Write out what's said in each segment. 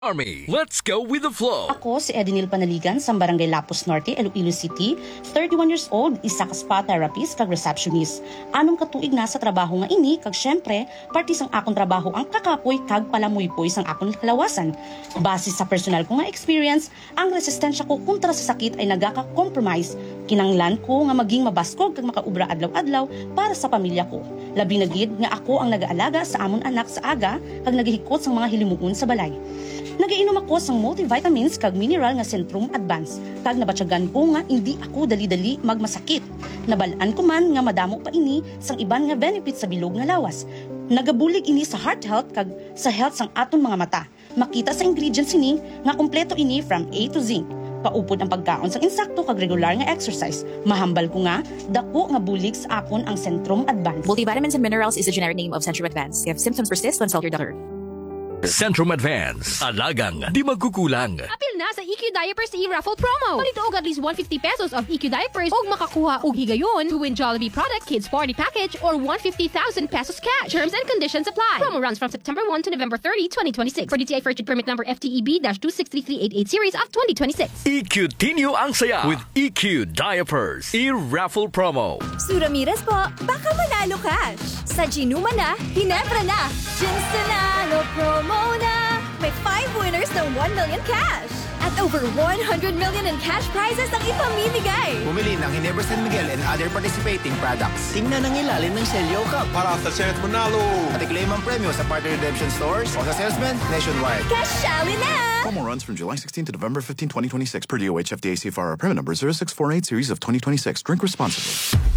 Army, let's go with the flow. Ako si Edinil Panaligan sa Barangay Lapus Norte, Iloilo City, 31 years old, isa ka spa therapist kag receptionist. Anong katuig na sa trabaho nga ini kag syempre, parte sang akong trabaho ang kakapoy kag palamuypoy sang akong kalawasan. Base sa personal ko nga experience, ang resistensya ko kontra sa sakit ay nagaka-compromise. Kinanglan ko nga maging mabaskog kag makaubra adlaw-adlaw para sa pamilya ko. Labi na gid nga ako ang nagaalaga sa amon anak sa aga kag nagahikot sang mga hilimuon sa balay. Nagainom ako sang multivitamins kag mineral nga Centrum Advance kag nabatyagan ko nga hindi ako dali-dali magmasakit. Nabalaan ko man nga madamo pa ini sang iban nga benefits sa bilog nga lawas. Nagabulig ini sa heart health kag sa health sang aton mga mata. Makita sa ingredients ini nga kompleto ini from A to Z. Paupod ang pagkaon sang insakto kag regular nga exercise. Mahambal ko nga dako nga bulig sa akon ang Centrum Advance. Multivitamins and minerals is the generic name of Centrum Advance. If symptoms persist, consult your doctor. Centrum Advance, alagang di magkukulang. Apil na sa EQ Diapers e-raffle promo. Palito og at least 150 pesos of EQ Diapers og makakuha og higayon to win Jollibee product kids party package or 150,000 pesos cash. Terms and conditions apply. Promo runs from September 1 to November 30, 2026. For DTI First Permit number FTEB-2633888 series of 2026. EQ Tinyo ang saya with EQ Diapers e-raffle promo. Su Ramirez po, baka manalo cash. Sa Ginuma na, Ginebra na, Ginsanalo promo na! May 5 winners ng 1 million cash! At over 100 million in cash prizes ang ipamimigay! Bumili ng Ginebra San Miguel and other participating products. Tingnan ang ilalim ng Celio Cup para sa chance manalo! At i-claim ang premyo sa partner redemption stores o sa salesman nationwide. Cashali na! Promo runs from July 16 to November 15, 2026 per DOH FDA CFR permit number 0648 series of 2026. Drink responsibly.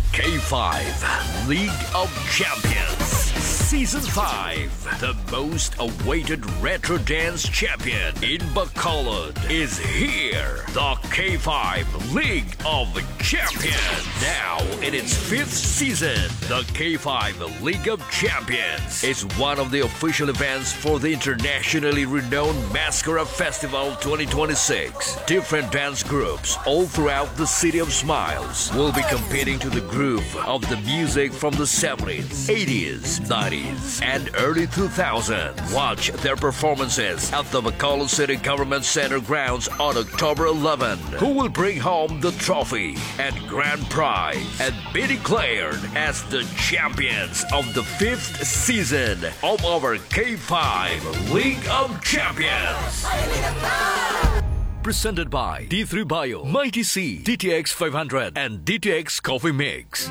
K5 League of Champions Season 5. The most awaited retro dance champion in Bacolod is here. The K5 League of Champions. Now in its 5th season, the K5 League of Champions is one of the official events for the internationally renowned Mascara Festival 2026. Different dance groups all throughout the City of Smiles will be competing to the groove of the music from the 70s, 80s, 90s, and early 2000s. Watch their performances at the Bacolod City Government Center grounds on October 11. Who will bring home the trophy and grand prize and be declared as the champions of the 5th season of our K5 League of Champions. Presented by D3 Bio, Mighty C, DTX 500, and DTX Coffee Mix.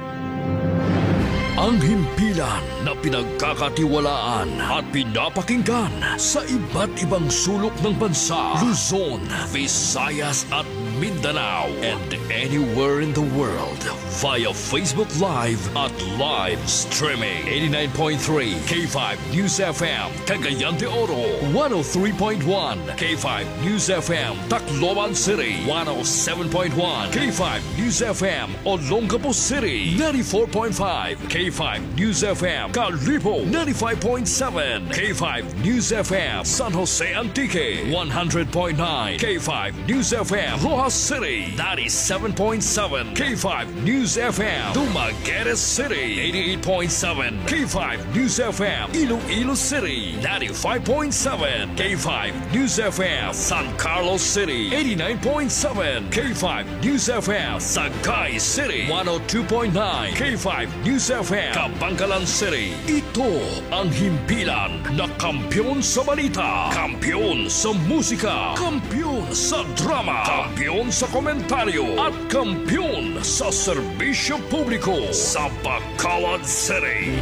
Ang himpilan na pinagkakatiwalaan at pinapakinggan sa iba't ibang sulok ng bansa, Luzon, Visayas at Mindanao, and anywhere in the world via Facebook Live at live streaming. 89.3 K5 News FM, Cagayan de Oro, 103.1 K5 News FM, Tacloban City, 107.1 K5 News FM, Olongapo City, 94.5 K5 News FM, Calibo, 95.7 K5 News FM, San Jose Antique, 100.9 K5 News FM, Rojas City, 97.7 K5 News FM, Dumaguete City, 88.7 K5 News FM, Iloilo City, 95.7 K5 News FM, San Carlos City, 89.7 K5 News FM, Sagay City, 102.9 K5 News FM, Kabangkalan City. Ito ang himpilan na kampyon sa balita, kampyon sa musika, kampyon sa drama, kampyon sa komentaryo, at kampyon sa serbisyo publiko sa Bacolod City.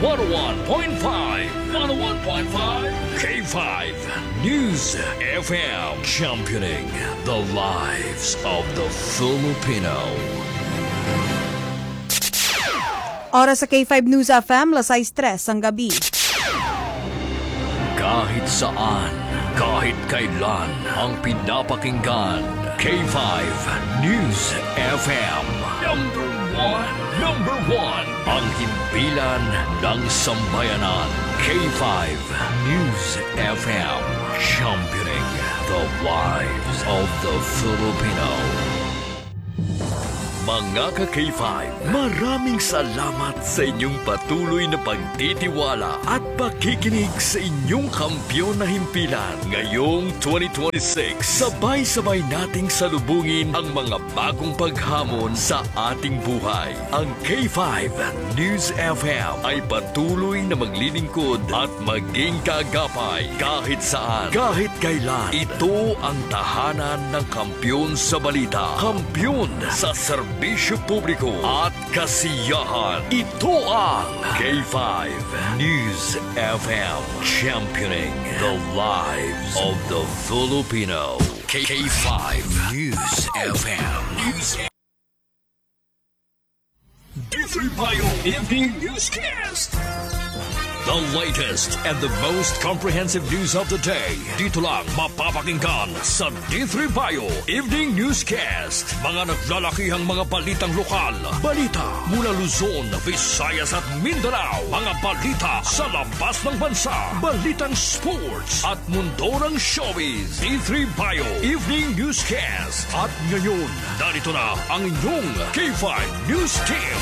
101.5 K5 News FM, championing the lives of the Filipino. Oras sa K5 News FM, lasay stress ang gabi. Kahit saan, kahit kailan, ang pinapakinggan, K5 News FM. Number one, ang himpilan ng sambayanan, K5 News FM, championing the lives of the Filipino. Mga ka-K5, maraming salamat sa inyong patuloy na pagtitiwala at pakikinig sa inyong kampyon na himpilan. Ngayong 2026, sabay-sabay nating salubungin ang mga bagong paghamon sa ating buhay. Ang K5 News FM ay patuloy na maglilingkod at maging kaagapay kahit saan, kahit kailan. Ito ang tahanan ng kampyon sa balita, kampyon sa serbisyo publiko at kasiyahan. Ito ang K5 News FM, championing the lives of the Filipino. K5 News FM. D3 Bio Evening Newscast. The latest and the most comprehensive news of the day. Dito lang mapapakinggan sa D3 Bio Evening Newscast. Mga naglalakihang mga balitang lokal. Balita mula Luzon, Visayas at Mindanao. Mga balita sa labas ng bansa. Balitang sports at mundo ng showbiz. D3 Bio Evening Newscast. At ngayon, narito na ang inyong K5 News Team.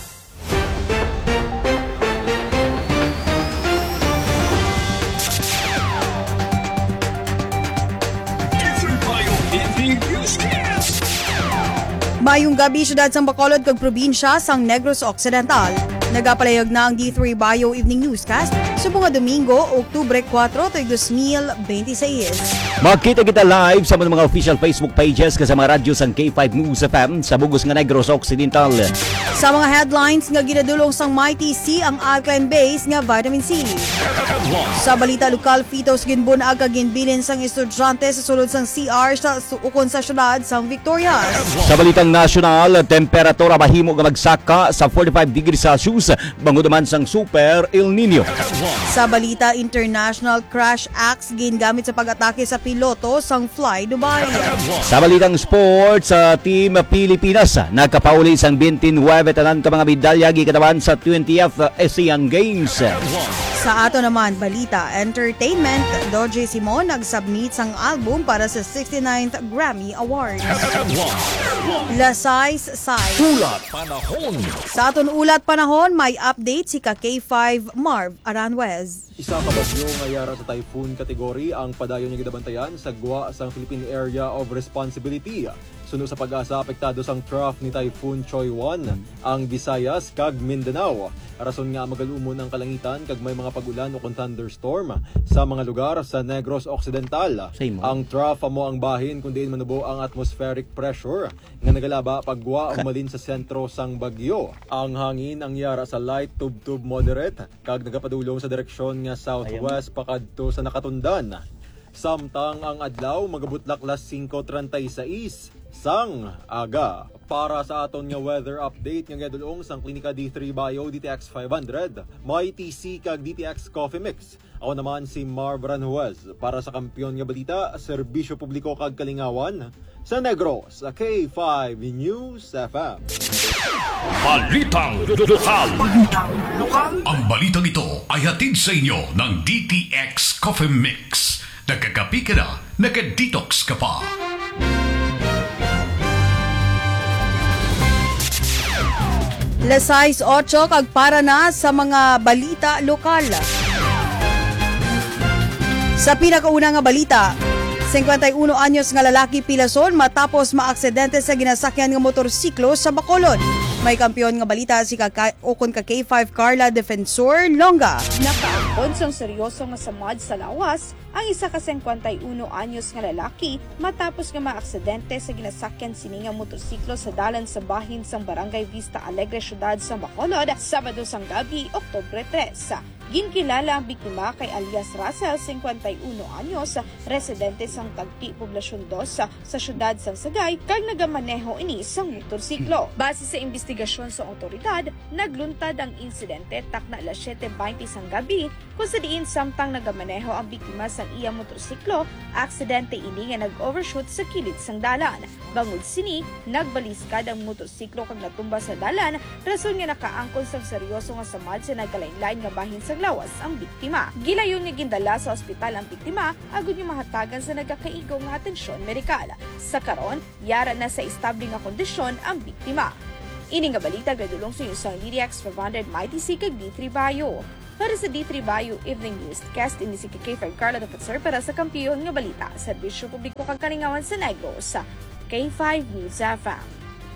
Mayong gabi, syudad sang Bacolod kag probinsya sang Negros Occidental. Nagapalayag na ang D3 Bio Evening Newscast subong nga Domingo, Oktubre 4, 2026. Magkita kita live sa mga official Facebook pages kasama radyo sang K5 News FM sa bugos nga Negros Occidental. Sa mga headlines nga ginadulong sang Mighty C ang alkaline base nga vitamin C. Sa balita lokal, Fitos ginbunag kag ginbilin sang estudyante sa sulod sang CR sa ukon sa syudad sang Victorias. Sa balitang nasyonal, temperatura mahimo nga magsaka sa 45 degrees Celsius bangod naman sang Super El Nino. Sa balita international, crash axe gingamit sa pag-atake sa piloto sang Fly Dubai. Sa balitang sports, sa Team Pilipinas nagkapauli sang 29 tanan ka mga medalya gikatawan sa 20th Asian Games. Sa ato naman, balita entertainment, Doje Simon nag-submit sang album para sa 69th Grammy Awards. Lasay Sai. Ulat panahon. Sa aton ulat panahon, may update si K5 Marv Aranjuez. Isa ka bagyo nga yara sa typhoon category ang padayon nga gidabantayan sa gwa sang Philippine Area of Responsibility. Suno sa pag-asa, apektado sang trough ni Typhoon Choi 1 ang Visayas kag Mindanao. Rason nga magalumon ang kalangitan kag may mga pag-ulan o thunderstorm sa mga lugar sa Negros Occidental. Ang trough amo ang bahin kung diin manubo ang atmospheric pressure nga nagalaba pagwa umalin sa sentro sang bagyo. Ang hangin ang yara sa light tub-tub moderate kag nagapadulong sa direksyon nga southwest pakadto sa Nakatundan. Samtang ang adlaw magabutlak las 5:36 sang aga. Para sa aton nga weather update nga gadulong sang Klinika D3 Bio DTX 500, may TC kag DTX Coffee Mix. Ako naman si Marv Aranjuez para sa kampyon nga balita, serbisyo publiko kag kalingawan sa Negros, sa K5 News FM. Balitang lokal. Ang balitang ito ay hatid sa inyo ng DTX Coffee Mix. Nagkakapi ka na, nagka-detox ka pa. Lasay 8 kag para na sa mga balita lokal. Sa pinakauna nga balita, 51 anyos nga lalaki pilason matapos maaksidente sa ginasakyan nga motorsiklo sa Bacolod. May kampiyon nga balita si Okon ka K5 Carla Defensor Longa. Nakaangkon sang seryoso nga samad sa lawas ang isa ka 51 anyos nga lalaki matapos nga maaksidente sa ginasakyan sini nga motorsiklo sa dalan sa bahin sang Barangay Vista Alegre, syudad sa Bacolod, Sabado sang gabi, Oktubre 3. Ginkilala ang biktima kay alias Russell, 51 anyos, residente sang Tagti, Poblasyon 2 sa syudad sang Sagay, kag nagamaneho ini sang motorsiklo. Base sa investigasyon sa otoridad, nagluntad ang insidente takna alas 7:20 sang gabi kung sa diin samtang nagamaneho ang biktima sa sang iyang motorsiklo, aksidente ini nga nag-overshoot sa kilid sang dalan. Bangod sini, nagbaliskad ang motorsiklo kag natumba sa dalan, rason nga nakaangkon sang seryoso nga samad sa nagkalain-lain nga bahin sang lawas ang biktima. Gilayon nga gindala sa ospital ang biktima, agud nga mahatagan sa nagakaigo nga atensyon medikal. Sa karon, yara na sa estable nga kondisyon ang biktima. Ini nga balita gadulong sa isang DTX 500 Mighty C kag D3 Bayo. Para sa D3 Bayo Evening Newscast, ini si K5 Carla Tapatser para sa kampiyon nga balita. Serbisyo publiko kag kalingawan sa Negros. K5 News FM.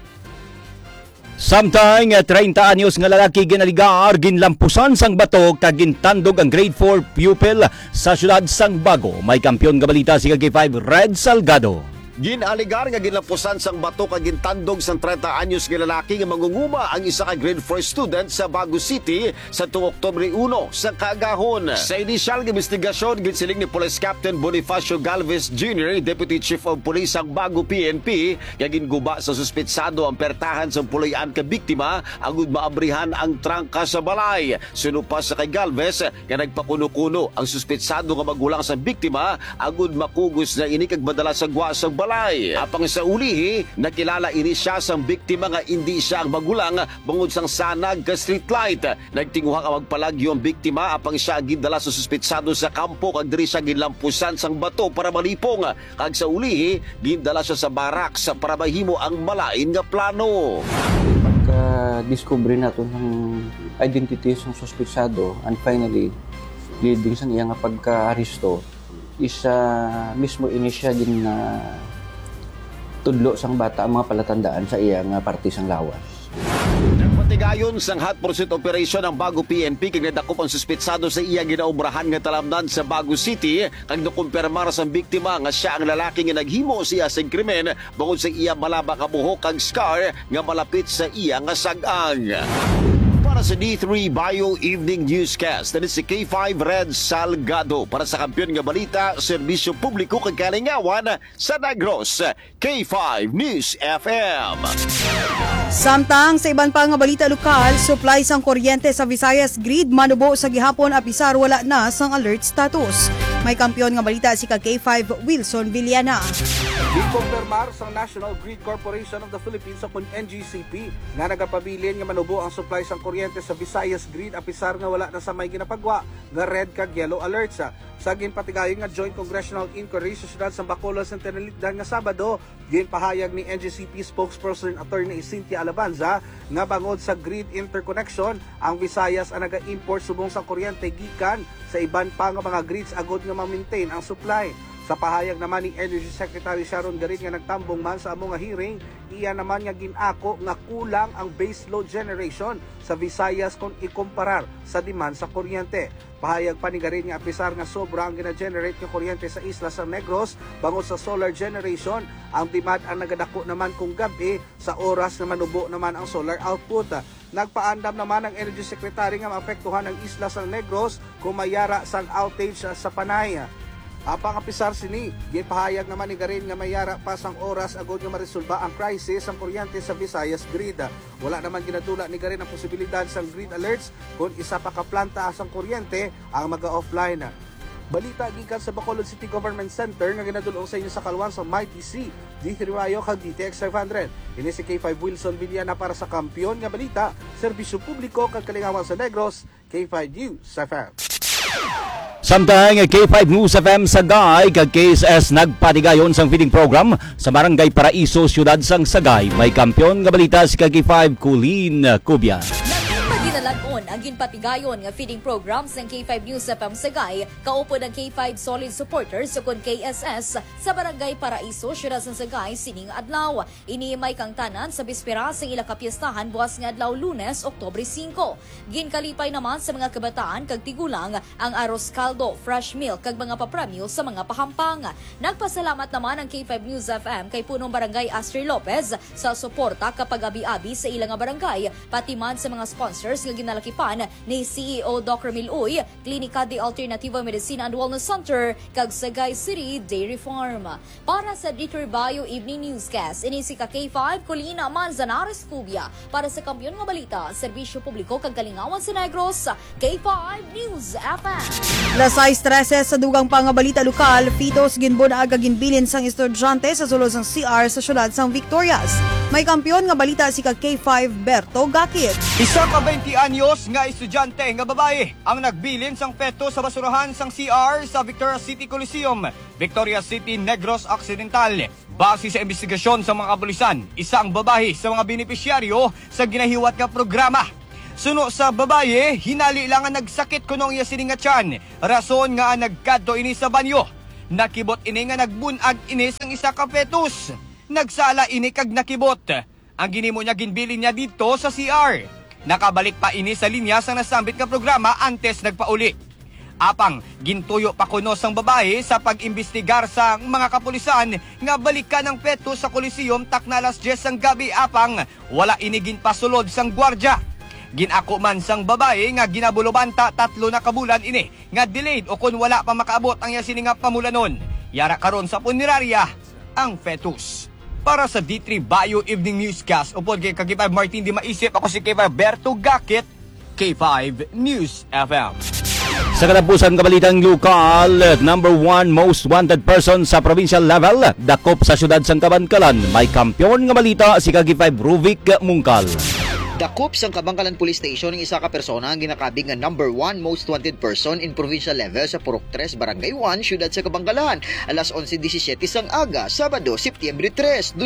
Samtang 30 anyos nga lalaki ginaligar ginlampusan sang bato kag gintandog ang grade 4 pupil sa syudad sang Bago. May kampiyon nga balita si K5 Red Salgado. Ginaligar nga ginlampusan sang bato kag gintandog sang 30 anyos nga lalaki nga mangunguma ang isa ka grade 4 student sa Bago City sa tuong Oktubre 1 sa kaagahon. Sa inisyal nga investigasyon ginsiling ni Police Captain Bonifacio Galvez Jr., Deputy Chief of Police sang Bago PNP, nga ginguba sa suspetsado ang pertahan sa puloy-an ka biktima agud maabrihan ang trangka sa balay. Sinupas sa kay Galvez nga nagpakuno-kuno ang suspetsado nga magulang sa biktima agud makugos na ini kag madala sa gwa sa balay. Apang sa ulihi, nakilala ini siya sang biktima nga hindi siya ang magulang bangod sang sanag ka street light. Nagtinguha ka magpalagyo ang biktima apang siya gindala sa suspetsado sa kampo kag diri siya ginlampusan sang bato para malipong. Kag sa ulihi, gindala siya sa barracks para mahimo ang malain nga plano. Pagka-discovery nato ng identity ng suspetsado and finally, leading sa iya nga pagka-aristo, isa mismo ini siya din na tudlo sang bata ang mga palatandaan sa iyang parte sang lawas. Nagpatigayon sang hot pursuit operation ang Bago PNP kag nadakop ang suspetsado sa iya ginaobrahan nga talamnan sa Bago City kag nakumpirmar sa biktima nga siya ang lalaki nga naghimo siya sa krimen bangod sa iya malaba ka buhok kag scar nga malapit sa iya nga sag-ang. Para sa D3 Bayo Evening Newscast, na si K5 Red Salgado para sa kampiyon nga balita, serbisyo publiko kag kalingawan sa Negros, K5 News FM. Samtang sa iban pa nga balita lokal, supply sang kuryente sa Visayas Grid manubo sa gihapon apisar wala na sang alert status. May kampiyon nga balita si K5 Wilson Villana. Gikompirmar sa National Grid Corporation of the Philippines o NGCP nga nagapabilin nga manubo ang supply sang kuryente sa Visayas Grid apisar nga wala na sa may ginapagwa nga red kag yellow alerts. Sa ginpatigayon nga Joint Congressional Inquiry sa siyudad sa Bacolod sa tinalikdan nga Sabado, ginpahayag ni NGCP spokesperson Attorney Cynthia Alabanza nga bangod sa grid interconnection, ang Visayas ang naga-import subong sa kuryente gikan sa iban pa nga mga grids agod nga ma-maintain ang supply. Sa pahayag naman ni Energy Secretary Sharon Garin nga nagtambong man sa among hearing, iya naman nga ginako nga kulang ang base load generation sa Visayas kung ikumparar sa demand sa kuryente. Pahayag pa ni Garin nga apisar nga sobra ang gina-generate nga kuryente sa isla sa Negros bangod sa solar generation, ang demand ang nagadako naman kung gabi sa oras na manubo naman ang solar output. Nagpaandam naman ang Energy Secretary nga maapektuhan ang isla sa Negros kung mayara sang outage sa Panay. Apang apisar sini, ginpahayag naman ni Garin nga mayara pa sang oras agod nga maresolba ang crisis ang kuryente sa Visayas Grid. Wala naman ginatula ni Garin ang posibilidad sang grid alerts kung isa pa ka planta asang kuryente ang maga-offline. Balita gikan sa Bacolod City Government Center nga ginadulong sa inyo sa kalwan sa Mighty C, D3 Bayo kag DTX 500. Ini si K5 Wilson Villana para sa kampiyon nga balita, serbisyo publiko kag kalingawan sa Negros, K5 News FM. Samtang K5 News FM Sagay kag KSS nagpatigayon sang feeding program sa Barangay Paraiso, Siyudad sang Sagay. May kampiyon nga balita si K5 Colleen Cubia. Dinalagon ang ginpatigayon nga feeding program sa K5 News FM Sagay, kaupod ang K5 Solid Supporters o kon KSS sa Barangay Paraiso, Siyudad sa Sagay, sining adlaw. Inimay kang tanan sa bispera sa ila kapiestahan buwas nga adlaw Lunes, Oktubre 5. Ginkalipay naman sa mga kabataan kag tigulang ang arroz caldo, fresh milk kag mga papremyo sa mga pahampang. Nagpasalamat naman ang K5 News FM kay punong Barangay Astrid Lopez sa suporta kapag abi-abi sa ilang barangay, pati man sa mga sponsors nga ginalakipan gikan ni CEO Dr. Miluy, Klinika de Alternativa Medicina and Wellness Center, kag Sagay City Dairy Farm. Para sa Detour Bio Evening Newscast, ini si K5 Colina Manzanares Cubia para sa Kampiyon nga Balita, Serbisyo Publiko kag Kalingawan sa Negros, K5 News FM. Las 6:13 sa dugang pangabalita lokal, Fitos ginbunaag ginbilin sang estudyante sa sulod sang CR sa syudad sang Victorias. May kampiyon nga balita si K5 Berto Gakit. Isa ka 20 anyos nga estudyante nga babae ang nagbilin sang peto sa basurahan sang CR sa Victorias City Coliseum, Victorias City, Negros Occidental. Base sa investigasyon sa mga kapulisan, isa ang babae sa mga benepisyaryo sa ginahiwat nga programa. Suno sa babae, hinali lang ang nagsakit kunong iya siningatyan. Rason nga nagkadto ini sa banyo. Nakibot ini nga nagbunag ini sang isa ka fetus. Nagsala ini kag nakibot. Ang ginimo niya ginbilin niya dito sa CR. Nakabalik pa ini sa linya sa nasambit nga programa antes nagpauli. Apang gintuyo pa kuno sang babae sa pag-imbestigar sa mga kapulisan nga balikan ng fetus sa Coliseum taknalas 10 sang gabi apang wala ini ginpasulod sang gwardya. Ginako man sang babae nga ginabulobanta 3 na kabulan ini nga delayed o kun wala pa makaabot ang yasini nga pamulanon. Yara karon sa punerarya ang fetus. Para sa D3 Bio Evening Newscast, upod kay K5 Martin di maisip, ako si K5 Berto Gakit, K5 News FM. Sa katapusan kabalitang lokal, number 1 most wanted person sa provincial level, dakop sa syudad sang Kabangkalan. May kampiyon nga balita si K5 Ruvik Mungkal. Dakop sang Kabangkalan Police Station ng isa ka persona ang ginakabig nga number 1 most wanted person in provincial level sa Purok 3, Barangay 1, siyudad sa Kabangkalan, alas 11:17 sang aga, Sabado, Septyembre 3,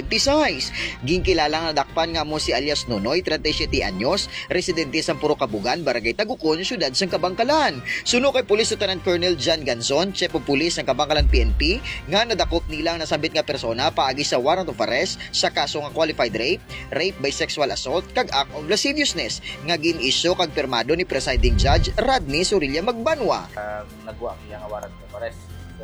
2026. Ginkilala nga dakpan nga mo si alias Nonoy, 37 anyos, residente sa Purok Kabugan, Barangay Tagukon, siyudad sa Kabangkalan. Suno kay Police Lieutenant Colonel John Ganzon, Chief of Police ng Kabangkalan PNP, nga nadakop nilang nasambit nga persona paagi sa warrant of arrest sa kaso nga qualified rape by sexual assault, kag act of lasciviousness nga gin-issue kag pirmado ni Presiding Judge Radney Surilla Magbanwa. Nagwa ang iyang warrant of arrest. So,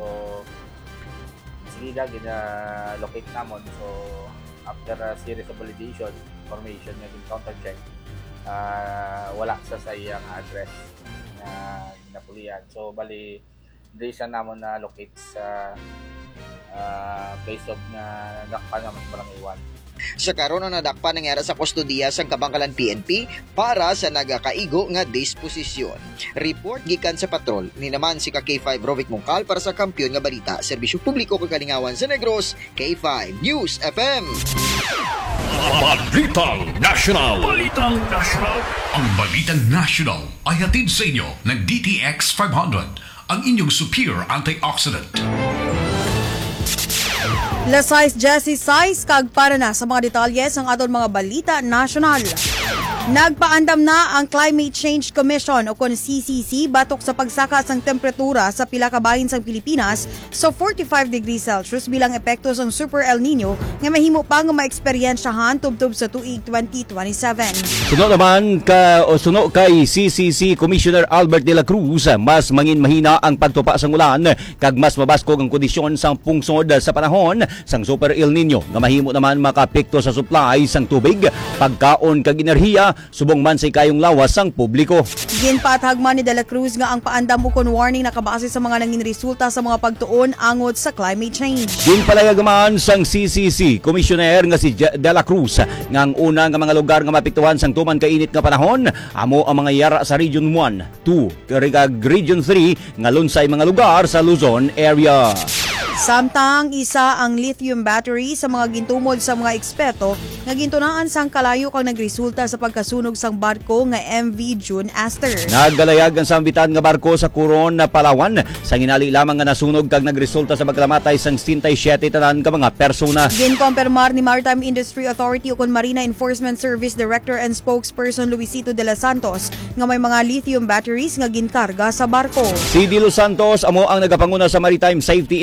sige gina-locate namon. So, after a series of validation, information nga gin-counter check, wala sa iyang address na ginapulian. So, bali, di siya namon na locate sa place of nga dakpan naman sa Barangay 1. Sa karon ang nadakpan nangyari sa kustodiya sang Kabangkalan PNP para sa nagakaigo nga disposisyon. Report gikan sa patrol ni naman si K5 Ruvik Mungkal para sa Kampiyon nga Balita, Serbisyo Publiko kag Kalingawan sa Negros, K5 News FM. Balitang National. Balitang National. Ang Balitang National ay hatid sa inyo ng DTX 500, ang inyong superior antioxidant. Lasais Jesse Sais kag para na sa mga detalye sang aton mga balita nasyonal. Nagpaandam na ang Climate Change Commission o kon CCC batok sa pagsaka sang temperatura sa pila ka bahin sang Pilipinas sa 45 degrees Celsius bilang epekto sang Super El Nino nga mahimo pa nga maeksperiensyahan tubtob sa tuig 2027. Suno kay CCC Commissioner Albert de la Cruz, mas mangin mahina ang pagtupa sang ulan kag mas mabaskog ang kondisyon sang pungsod sa panahon sang Super El Nino nga mahimo naman makaapekto sa supply sang tubig, pagkaon kag enerhiya subong man sa kayong lawas sang publiko. Ginpatagman ni De La Cruz nga ang paandam ukon warning nakabase sa mga nangin resulta sa mga pagtuon angot sa climate change. Ginpalayag man sang CCC Commissioner nga si De La Cruz nga ang una nga mga lugar nga mapektuhan sang tuman kainit nga panahon amo ang mga yara sa Region 1, 2 kag Region 3 nga lunsay mga lugar sa Luzon area. Samtang isa ang lithium battery sa mga gintumod sa mga eksperto nga gintunaan sang kalayo kang nagresulta sa pagkasunog sang barko nga MV June Aster. Naggalayag ang sambitan nga barko sa Coron, Palawan sa ginali lamang nga nasunog kag nagresulta sa paglamatay sang 67 tanan ka mga persona. Ginkompirmar ni Maritime Industry Authority ukon Marina Enforcement Service Director and Spokesperson Luisito de los Santos nga may mga lithium batteries nga ginkarga sa barko. Si De los Santos amo ang nagapanguna sa Maritime Safety Investigation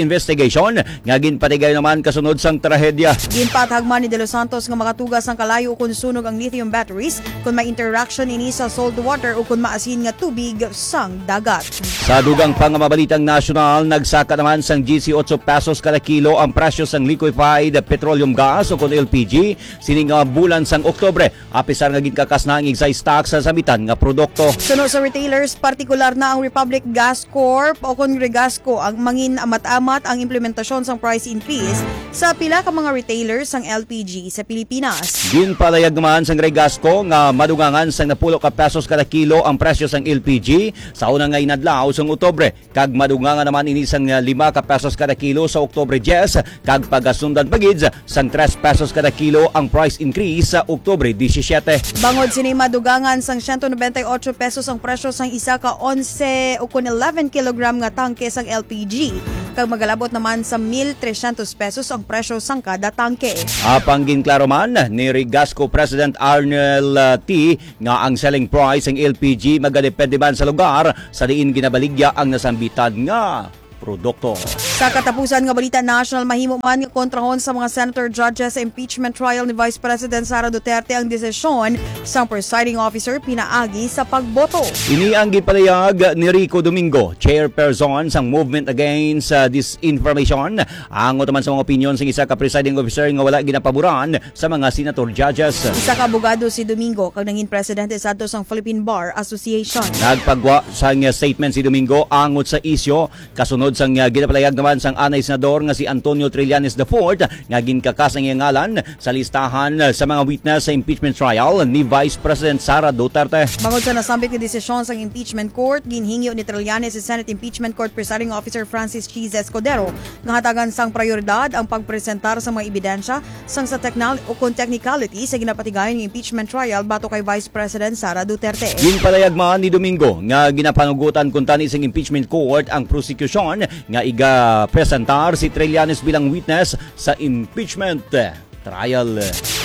operation nga ginpatigay naman kasunod sang trahedya. Ginpatag man ni De Los Santos nga makatugas ang kalayo kung sunog ang lithium batteries kung may interaction ini sa salt water o kung maasin nga tubig sang dagat. Sa dugang pangamabalitang nasyonal, nagsaka naman sang 18 pesos kada kilo ang presyo sang liquefied petroleum gas o kung LPG sining bulan sang Oktobre. Apisar nga ginkakas na ang excise tax sa samitan nga produkto. Suno sa retailers, partikular na ang Republic Gas Corp o kung Regasco ang mangin amat-amat ang implementasyon sang price increase sa pila ka mga retailers sang LPG sa Pilipinas. Ginpalayag naman sang Regasco nga madugangan sang 10 ka pesos kada kilo ang presyo sang LPG sa unang nga inadlaw sang Oktobre. Kag madugangan naman ini sang 5 ka pesos kada kilo sa Oktobre 10 kag pagasundan pagid sang 3 pesos kada kilo ang price increase sa Oktobre 17. Bangod sini madugangan sang 198 pesos ang presyo sang isa ka 11 o kung 11 kilogram nga tangke sang LPG. Kag magalabot naman sa 1,300 pesos ang presyo sang kada tangke. Apang ginklaro man ni Regasco President Arnel T nga ang selling price ng LPG magadepende man sa lugar sa diin ginabaligya ang nasambitan nga produkto. Sa katapusan nga balita, national mahimo man nga kontrahon sa mga senator judges sa impeachment trial ni Vice President Sara Duterte ang desisyon sa presiding officer pinaagi sa pagboto. Ini ang gipalayag ni Rico Domingo, chairperson sang Movement Against Disinformation. Ang utaman sa mga opinion sa isa ka presiding officer nga wala ginapaboran sa mga senator judges. Isa ka abogado si Domingo kag nangin presidente sa ato sang Philippine Bar Association. Nagpagwa sang statement si Domingo angot sa isyo kasunod sang ginapalayag naman sang anay senador nga si Antonio Trillanes IV nga ginkakas ang iyang ngalan sa listahan sa mga witness sa impeachment trial ni Vice President Sara Duterte. Bangod sa nasambit nga desisyon sang impeachment court, ginhingyo ni Trillanes si Senate Impeachment Court Presiding Officer Francis Cheese Escudero nga hatagan sang prioridad ang pagpresentar sa mga ebidensya sang sa technicality sa ginapatigayon ng impeachment trial bato kay Vice President Sara Duterte. Ginpalayag man ni Domingo nga ginapanugutan kun tani sang impeachment court ang prosecution nga iga-presentar si Trillanes bilang witness sa impeachment trial.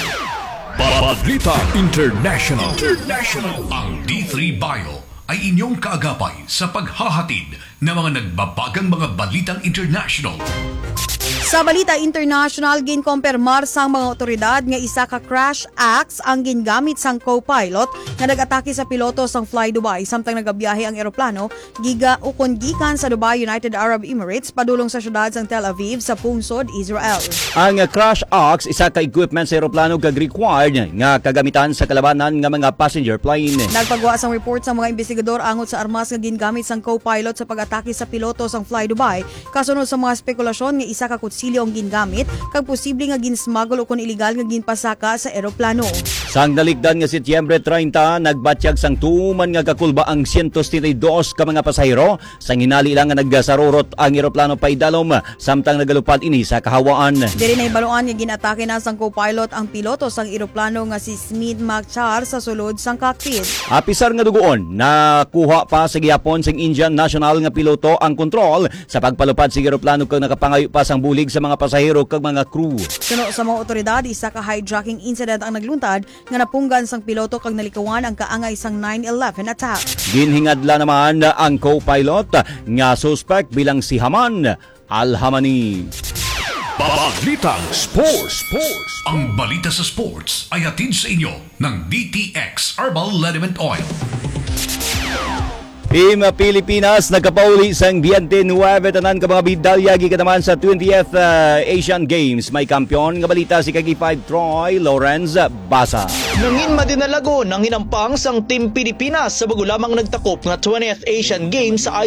Balita International. Ang D3 Bio ay inyong kaagapay sa paghahatid ng mga nagbabagang mga balitang international. Sa balita international, ginkompermar sang mga otoridad nga isa ka crash axe ang gingamit sang co-pilot nga nag-atake sa piloto sang Fly Dubai samtang nagabiyahe ang eroplano gikan sa Dubai, United Arab Emirates padulong sa syudad sang Tel Aviv sa pungsod Israel. Ang crash axe isa ka equipment sa eroplano kag required nga kagamitan sa kalabanan nga mga passenger plane. Nagpagawa sang report sa mga investigador angot sa armas nga gingamit sang co-pilot sa pag-atake sa piloto sang Fly Dubai kasunod sa mga spekulasyon nga isa ka kutsilyo ang gingamit kag posible nga ginsmuggle o kon illegal nga ginpasaka sa eroplano. Sang daligdan nga Setyembre 30, nagbatyag sang tuman nga kakulba ang 172 ka mga pasahero. Sang hinali lang nga naggasarurot ang eroplano paidalom samtang nagalupad ini sa kahawaan. Diri na ibaluan nga ginatake na sang co-pilot ang piloto sang eroplano nga si Smith Machar sa sulod sang cockpit. Apisar nga dugoon, nakuha pa sa gihapon sang Indian national nga piloto ang kontrol sa pagpalupad sa eroplano kag nakapangayo pa sang bulig sa mga pasahero kag mga crew. Suno sa mga otoridad, isa ka hijacking incident ang nagluntad nga napunggan sang piloto kag nalikawan ang kaangay sang 9/11 attack. Ginhingadla naman ang co-pilot nga suspect bilang si Haman Al-Hamani. Balitang Sports. Ang balita sa sports ay hatid sa inyo ng DTX Herbal Liniment Oil. Team Pilipinas nagkapauli sang 29 tanan ka mga bidalya gikataman sa 20th Asian Games. May kampiyon nga balita si Kagi5 Troy Lawrence Basa. Nangin madinalago nang hinampang sang Team Pilipinas sa bago lamang nagtakop nga 20th Asian Games sa